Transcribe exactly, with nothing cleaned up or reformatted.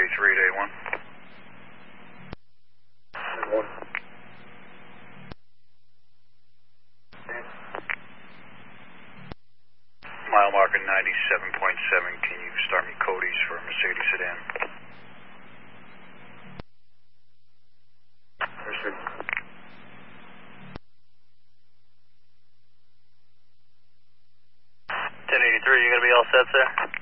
three to A one. one. Mile marker ninety-seven point seven, can you start me Cody's for Mercedes sedan? Understood. ten eighty-three, you gonna be all set, sir?